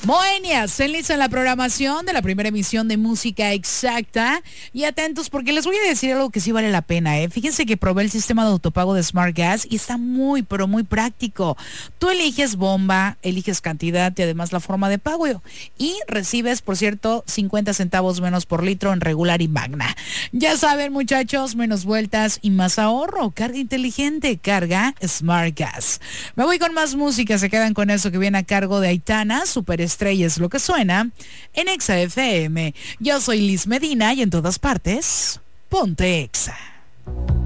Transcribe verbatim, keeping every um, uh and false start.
Moenias, en lista en la programación de la primera emisión de Música Exacta. Y atentos porque les voy a decir algo que sí vale la pena, ¿eh? Fíjense que probé el sistema de autopago de Smart Gas y está muy, pero muy práctico. Tú eliges bomba, eliges cantidad y además la forma de pago. Y recibes, por cierto, cincuenta centavos menos por litro en regular y magna. Ya saben, muchachos, menos vueltas y más ahorro. Carga inteligente, carga Smart Gas. Me voy con más música, se quedan con eso que viene a cargo de Aitana, Super Estrella es lo que suena en Exa F M. Yo soy Liz Medina y en todas partes, ponte Exa.